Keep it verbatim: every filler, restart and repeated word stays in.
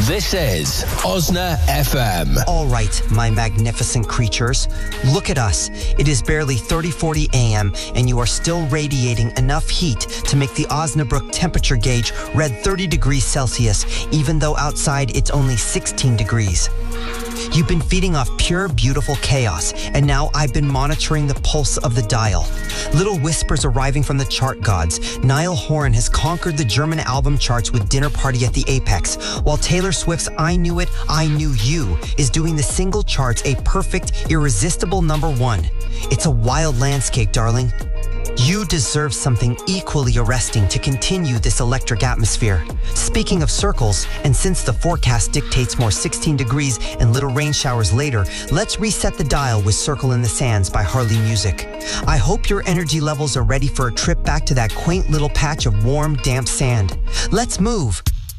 This is Osna F M. All right, my magnificent creatures. Look at us. It is barely thirty forty a m and you are still radiating enough heat to make the Osnabrück temperature gauge read thirty degrees Celsius, even though outside it's only sixteen degrees. You've been feeding off pure, beautiful chaos, and now I've been monitoring the pulse of the dial. Little whispers arriving from the chart gods. Niall Horan has conquered the German album charts with Dinner Party at the Apex, while Taylor Swift's I Knew It, I Knew You is doing the single charts a perfect, irresistible number one. It's a wild landscape, darling. You deserve something equally arresting to continue this electric atmosphere. Speaking of circles, and since the forecast dictates more sixteen degrees and little rain showers later, let's reset the dial with Circle in the Sands by Harley Music. I hope your energy levels are ready for a trip back to that quaint little patch of warm, damp sand. Let's move.